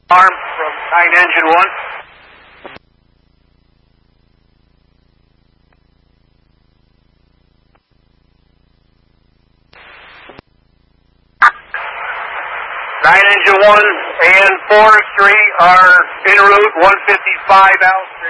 Arm from 9 engine 1. Nine engine 1 and 4-3 are en route 155 out.